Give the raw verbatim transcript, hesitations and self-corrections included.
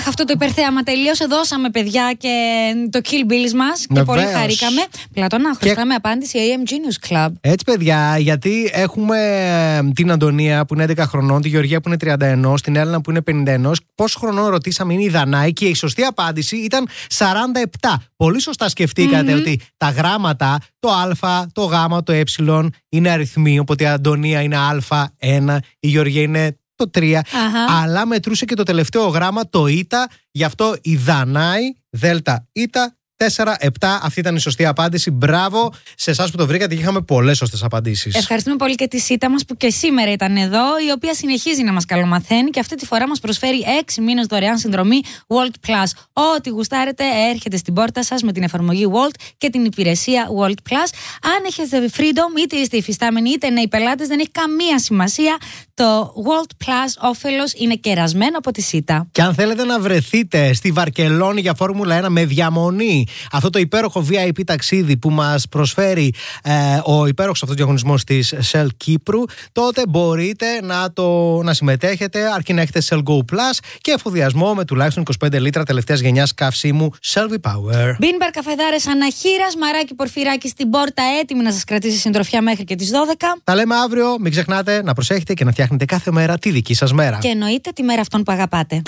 Αχ, αυτό το υπερθέαμα τελείωσε. Δώσαμε, παιδιά, και το Kill Bills μας και πολύ χαρήκαμε. Πλατώνα, χρωστάμε και... απάντηση έι εμ Genius Club. Έτσι, παιδιά, γιατί έχουμε την Αντωνία που είναι έντεκα χρονών, τη Γεωργία που είναι τριάντα ένα, την Έλληνα που είναι πενήντα ένα. Πόσο χρονών ρωτήσαμε είναι η Δανάη και η σωστή απάντηση ήταν σαράντα επτά. Πολύ σωστά σκεφτήκατε mm-hmm. ότι τα γράμματα, το Α, το Γ, το Ε είναι αριθμοί. Οπότε η Αντωνία είναι Α ένα, η Γεωργία είναι το τρία. Uh-huh. Αλλά μετρούσε και το τελευταίο γράμμα, το Ι. Γι' αυτό η Δανάη, Δέλτα Ι, τέσσερα επτά. Αυτή ήταν η σωστή απάντηση. Μπράβο σε εσάς που το βρήκατε και είχαμε πολλές σωστές απαντήσεις. Ευχαριστούμε πολύ και τη Σίτα μας που και σήμερα ήταν εδώ, η οποία συνεχίζει να μας καλομαθαίνει και αυτή τη φορά μας προσφέρει έξι μήνες δωρεάν συνδρομή World Plus. Ό,τι γουστάρετε έρχεται στην πόρτα σας με την εφαρμογή World και την υπηρεσία World Plus. Αν έχετε Freedom, είτε είστε υφιστάμενοι είτε νέοι πελάτες, δεν έχει καμία σημασία. Το World Plus όφελος είναι κερασμένο από τη Σίτα. Και αν θέλετε να βρεθείτε στη Βαρκελόνη για Φόρμουλα ένα με διαμονή, αυτό το υπέροχο βι άι πι ταξίδι που μας προσφέρει ε, ο υπέροχος αυτός διαγωνισμός της Shell Κύπρου, τότε μπορείτε να, το, να συμμετέχετε αρκεί να έχετε Shell Go Plus και εφοδιασμό με τουλάχιστον είκοσι πέντε λίτρα τελευταίας γενιάς καυσίμου Shell V-Power. Μπίνμπαρ καφεδάρες αναχείρας, Μαράκι Πορφυράκι στην πόρτα, έτοιμη να σας κρατήσει συντροφιά μέχρι και τις δώδεκα. Τα λέμε αύριο, μην ξεχνάτε να προσέχετε και να φτιάχνετε κάθε μέρα τη δική σας μέρα. Και εννοείται τη μέρα αυτών που αγαπάτε.